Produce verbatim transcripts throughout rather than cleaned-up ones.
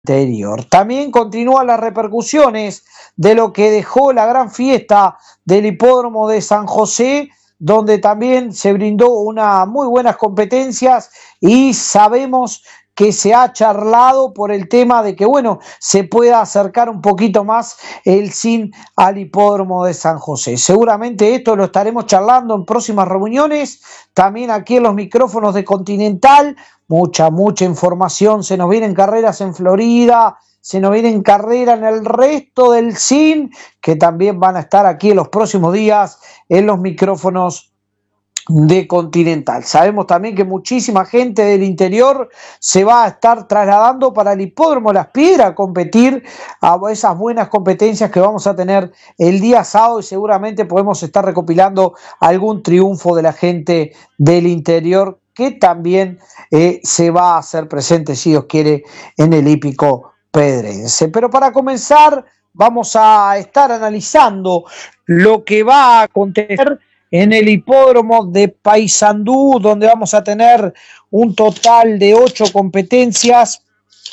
Interior. También continúan las repercusiones de lo que dejó la gran fiesta del hipódromo de San José, donde también se brindó unas muy buenas competencias y sabemos que se ha charlado por el tema de que, bueno, se pueda acercar un poquito más el S I N al hipódromo de San José. Seguramente esto lo estaremos charlando en próximas reuniones, también aquí en los micrófonos de Continental. Mucha, mucha información, se nos vienen carreras en Florida, se nos vienen carreras en el resto del S I N, que también van a estar aquí en los próximos días en los micrófonos de Continental. Sabemos también que muchísima gente del interior se va a estar trasladando para el hipódromo Las Piedras a competir a esas buenas competencias que vamos a tener el día sábado, y seguramente podemos estar recopilando algún triunfo de la gente del interior que también eh, se va a hacer presente, si Dios quiere, en el hípico pedrense. Pero para comenzar vamos a estar analizando lo que va a acontecer en el hipódromo de Paysandú, donde vamos a tener un total de ocho competencias,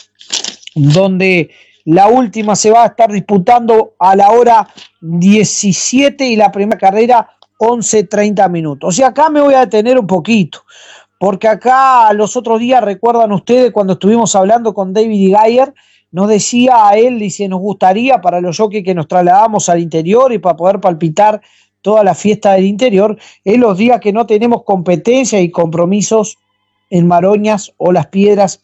donde la última se va a estar disputando a la hora diecisiete y la primera carrera once treinta minutos. Y acá me voy a detener un poquito, porque acá los otros días, recuerdan ustedes cuando estuvimos hablando con David Geyer, nos decía a él, dice, nos gustaría para los jockeys que nos trasladamos al interior y para poder palpitar toda la fiesta del interior, en los días que no tenemos competencia y compromisos en Maroñas o Las Piedras,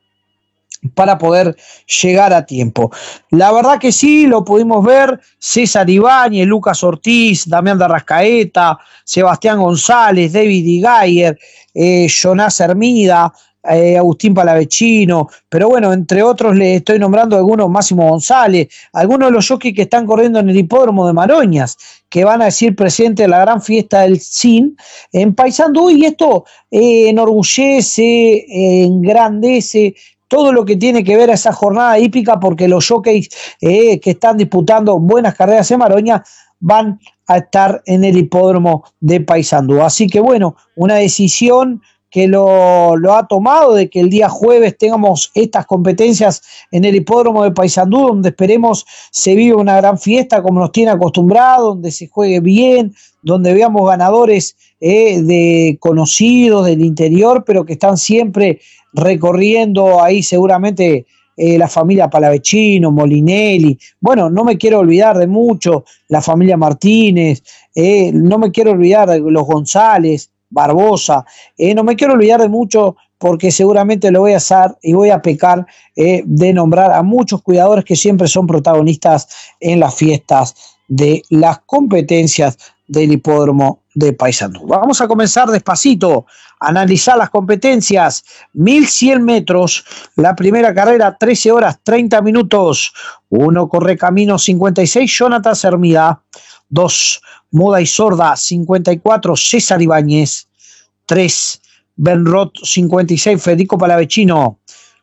para poder llegar a tiempo. La verdad que sí, lo pudimos ver, César Ibáñez, Lucas Ortiz, Damián de Arrascaeta, Sebastián González, David Geyer, eh, Jonás Hermida, Eh, Agustín Palavecino, pero bueno, entre otros le estoy nombrando algunos, Máximo González, algunos de los jockeys que están corriendo en el hipódromo de Maroñas, que van a decir presente en la gran fiesta del S I N en Paysandú, y esto eh, enorgullece, eh, engrandece todo lo que tiene que ver a esa jornada hípica, porque los jockeys eh, que están disputando buenas carreras en Maroñas van a estar en el hipódromo de Paysandú. Así que bueno, una decisión que lo, lo ha tomado, de que el día jueves tengamos estas competencias en el hipódromo de Paysandú, donde esperemos se vive una gran fiesta como nos tiene acostumbrado, donde se juegue bien, donde veamos ganadores eh, de conocidos del interior, pero que están siempre recorriendo ahí seguramente eh, la familia Palavecino, Molinelli, bueno, no me quiero olvidar de mucho, la familia Martínez, eh, no me quiero olvidar de los González, Barbosa, eh, no me quiero olvidar de mucho, porque seguramente lo voy a hacer y voy a pecar eh, de nombrar a muchos cuidadores que siempre son protagonistas en las fiestas de las competencias del hipódromo de Paysandú. Vamos a comenzar despacito a analizar las competencias. Mil cien metros, la primera carrera, trece horas treinta minutos. Uno, Correcamino cincuenta y seis, Jonathan Hermida. Dos, Muda y Sorda cincuenta y cuatro, César Ibáñez. Tres, Benrot cincuenta y seis, Federico Palavecino.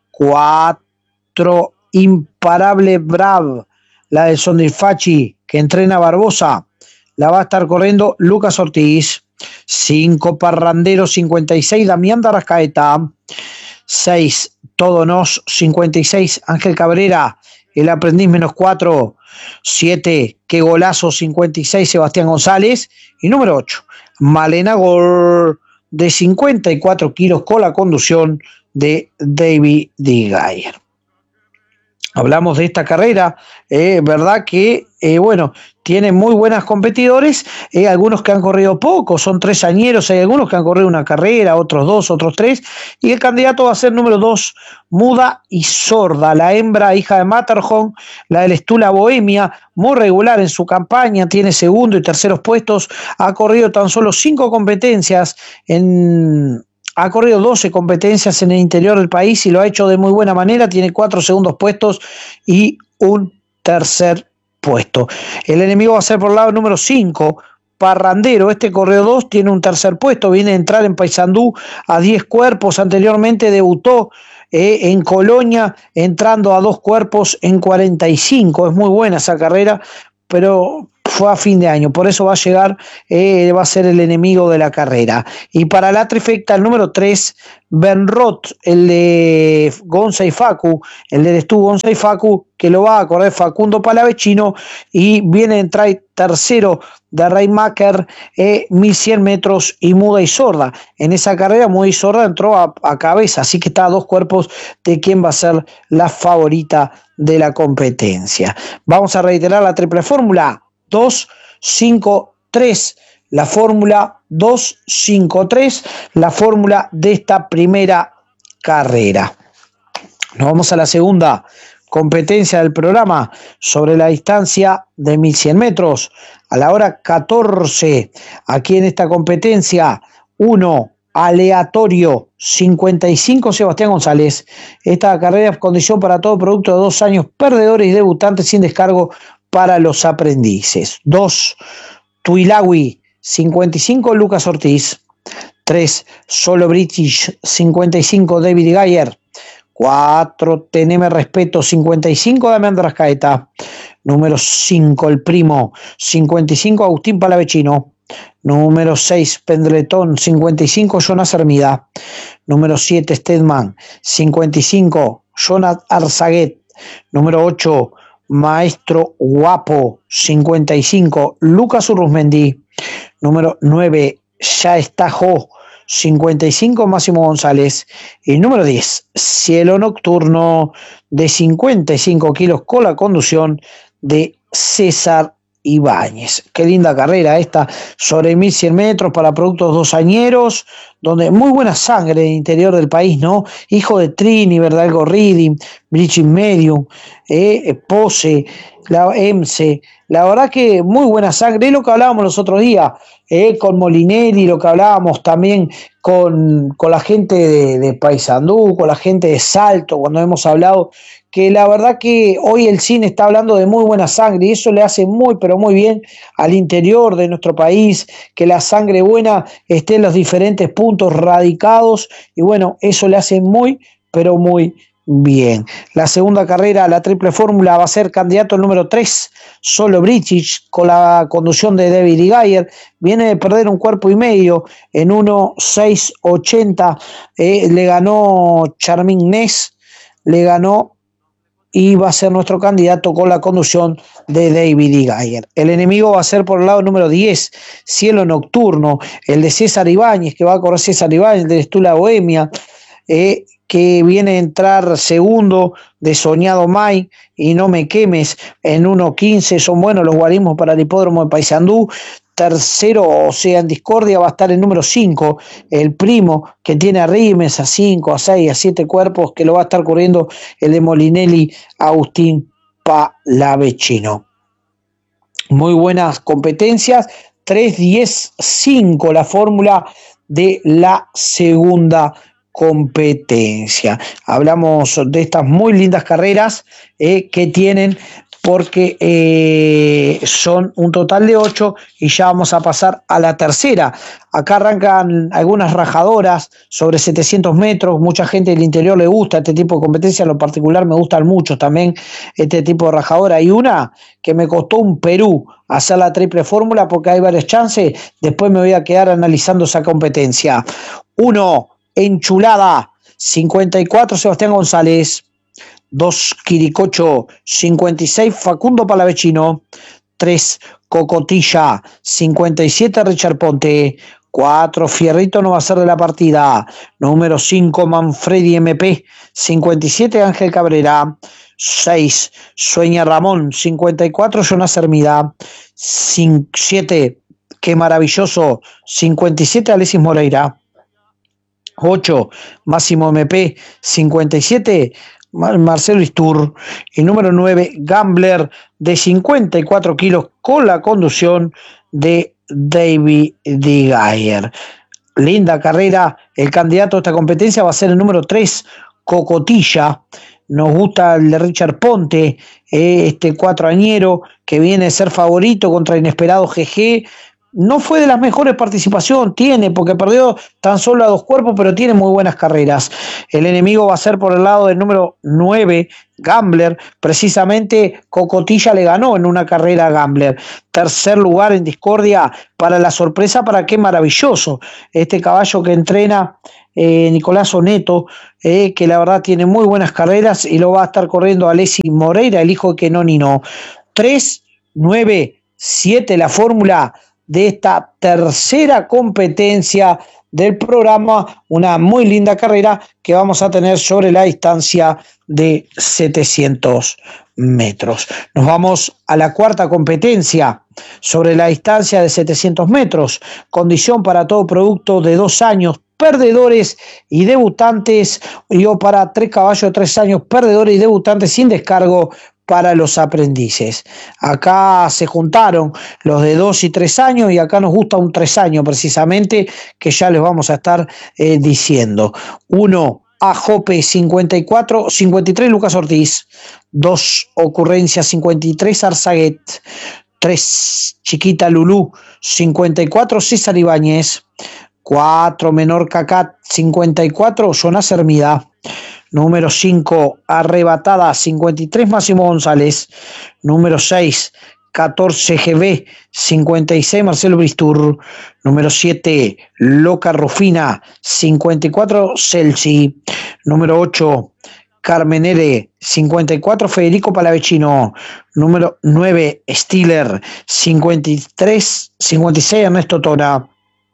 Cuatro, Imparable Brav, la de Sondilfachi, que entrena Barbosa, la va a estar corriendo Lucas Ortiz. Cinco, Parrandero cincuenta y seis, Damián de Arrascaeta. Seis, Todo Nos cincuenta y seis, Ángel Cabrera, el aprendiz menos cuatro. Siete, Qué Golazo cincuenta y seis, Sebastián González. Y número ocho, Malena Gol, de cincuenta y cuatro kilos, con la conducción de David Geyer. Hablamos de esta carrera, eh, verdad que, eh, bueno, tiene muy buenos competidores, eh, algunos que han corrido poco, son tres añeros, hay algunos que han corrido una carrera, otros dos, otros tres, y el candidato va a ser número dos, Muda y Sorda, la hembra hija de Matterhorn, la del Estula Bohemia, muy regular en su campaña, tiene segundo y terceros puestos, ha corrido tan solo cinco competencias en... Ha corrido doce competencias en el interior del país y lo ha hecho de muy buena manera, tiene cuatro segundos puestos y un tercer puesto. El enemigo va a ser por el lado número cinco, Parrandero, este corrió dos, tiene un tercer puesto, viene a entrar en Paysandú a diez cuerpos, anteriormente debutó eh, en Colonia entrando a dos cuerpos en cuarenta y cinco, es muy buena esa carrera, pero fue a fin de año, por eso va a llegar, eh, va a ser el enemigo de la carrera. Y para la trifecta, el número tres, Benrot, el de Gonza y Facu, el de Destu Gonza y Facu, que lo va a correr Facundo Palavecino, y viene a entrar tercero de Raymaker, eh, mil cien metros, y Muda y Sorda. En esa carrera, Muda y Sorda entró a, a cabeza, así que está a dos cuerpos de quién va a ser la favorita de la competencia. Vamos a reiterar la triple fórmula: dos, cinco, tres, la fórmula dos, cinco, tres, la fórmula de esta primera carrera. Nos vamos a la segunda competencia del programa sobre la distancia de mil cien metros. A la hora catorce, aquí en esta competencia, uno, aleatorio, cincuenta y cinco, Sebastián González. Esta carrera es condición para todo producto de dos años, perdedores y debutantes sin descargo para los aprendices. dos, Tuilawi, cincuenta y cinco, Lucas Ortiz. tres, Solo British, cincuenta y cinco, David Gayer. cuatro, Teneme Respeto, cincuenta y cinco, Damián Rascaeta. Número cinco, El Primo, cincuenta y cinco, Agustín Palavecino. Número seis, Pendletón, cincuenta y cinco, Jonas Hermida. Número siete, Stedman, cincuenta y cinco, Jonas Arzaguet. Número ocho, Maestro Guapo, cincuenta y cinco, Lucas Urruzmendi. Número nueve, Ya está Jo, cincuenta y cinco, Máximo González. Y número diez, Cielo Nocturno, de cincuenta y cinco kilos, con la conducción de César Ibáñez. Qué linda carrera esta sobre mil cien metros para productos dosañeros, donde muy buena sangre del interior del país, ¿no? Hijo de Trini, Verdalgo Reading, Bridging Medium, eh, Pose, la EMSE. La verdad que muy buena sangre, es lo que hablábamos los otros días, eh, con Molinelli, lo que hablábamos también con, con la gente de, de Paysandú, con la gente de Salto, cuando hemos hablado, que la verdad que hoy el cine está hablando de muy buena sangre, y eso le hace muy, pero muy bien al interior de nuestro país, que la sangre buena esté en los diferentes puntos radicados, y bueno, eso le hace muy, pero muy bien. La segunda carrera, la triple fórmula, va a ser candidato el número tres, Solo British, con la conducción de David Gayer. Viene de perder un cuerpo y medio en uno seis ochenta, eh, le ganó Charmin Ness, le ganó, y va a ser nuestro candidato con la conducción de David Gayer. El enemigo va a ser por el lado número diez, Cielo Nocturno, el de César Ibáñez, que va a correr César Ibáñez, de Estula Bohemia, eh, que viene a entrar segundo de Soñado May y No Me Quemes en uno quince. Son buenos los guarismos para el hipódromo de Paysandú. Tercero, o sea, en discordia, va a estar el número cinco, El Primo, que tiene a Rimes, a cinco, a seis, a siete cuerpos, que lo va a estar corriendo el de Molinelli, Agustín Palavecino. Muy buenas competencias, tres, diez, cinco, la fórmula de la segunda competencia. Hablamos de estas muy lindas carreras eh, que tienen, porque eh, son un total de ocho, y ya vamos a pasar a la tercera. Acá arrancan algunas rajadoras sobre setecientos metros, mucha gente del interior le gusta este tipo de competencia, en lo particular me gustan mucho también este tipo de rajadora. Hay una que me costó un Perú hacer la triple fórmula, porque hay varias chances, después me voy a quedar analizando esa competencia. Uno, Enchulada, cincuenta y cuatro, Sebastián González. dos, Quiricocho, cincuenta y seis, Facundo Palavecino. tres, Cocotilla, cincuenta y siete, Richard Ponte. cuatro, Fierrito no va a ser de la partida. Número cinco, Manfredi M P, cincuenta y siete, Ángel Cabrera. seis, Sueña Ramón, cincuenta y cuatro, Jonas Hermida. siete, Qué Maravilloso, cincuenta y siete, Alexis Moreira. ocho, Máximo M P, cincuenta y siete, Marcelo Istur. Y número nueve, Gambler, de cincuenta y cuatro kilos, con la conducción de David Gayer. Linda carrera. El candidato a esta competencia va a ser el número tres, Cocotilla. Nos gusta el de Richard Ponte, eh, este cuatroañero que viene a ser favorito contra Inesperado G G, no fue de las mejores participaciones, tiene, porque perdió tan solo a dos cuerpos, pero tiene muy buenas carreras. El enemigo va a ser por el lado del número nueve, Gambler. Precisamente Cocotilla le ganó en una carrera a Gambler. Tercer lugar en Discordia para la sorpresa, para qué maravilloso. Este caballo que entrena eh, Nicolás Oneto, eh, que la verdad tiene muy buenas carreras y lo va a estar corriendo Alessi Moreira, el hijo de que no ni no. tres, nueve, siete la fórmula de esta tercera competencia del programa, una muy linda carrera que vamos a tener sobre la distancia de setecientos metros. Nos vamos a la cuarta competencia sobre la distancia de setecientos metros, condición para todo producto de dos años, perdedores y debutantes, y o para tres caballos de tres años, perdedores y debutantes sin descargo para los aprendices. Acá se juntaron los de dos y tres años y acá nos gusta un tres años precisamente, que ya les vamos a estar eh, diciendo. Uno, A Jope cincuenta y cuatro, cincuenta y tres Lucas Ortiz, dos Ocurrencia cincuenta y tres Arzaguet, tres Chiquita Lulú cincuenta y cuatro César Ibáñez, cuatro Menor Cacat cincuenta y cuatro Jonas Hermida, número cinco, Arrebatada, cincuenta y tres, Máximo González. Número seis, catorce G B, cincuenta y seis, Marcelo Bristur. Número siete, Loca Rufina, cincuenta y cuatro, Celsi. Número ocho, Carmen R, cincuenta y cuatro, Federico Palavecino. Número nueve, Stiller, cincuenta y tres, cincuenta y seis, Ernesto Tora.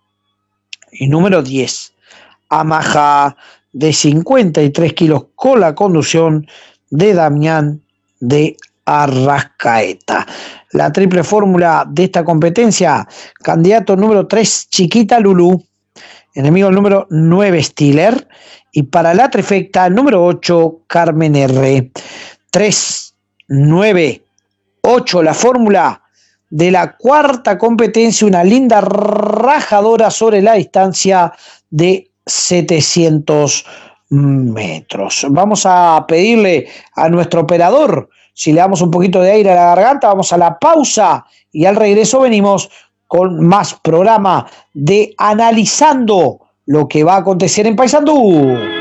Y número diez, Amaja, de cincuenta y tres kilos, con la conducción de Damián de Arrascaeta. La triple fórmula de esta competencia: candidato número tres, Chiquita Lulú, enemigo número nueve, Stiller, y para la trifecta número ocho, Carmen R. tres, nueve, ocho, la fórmula de la cuarta competencia, una linda rajadora sobre la distancia de setecientos metros. Vamos a pedirle a nuestro operador si le damos un poquito de aire a la garganta. Vamos a la pausa y al regreso venimos con más programa de Analizando lo que va a acontecer en Paysandú.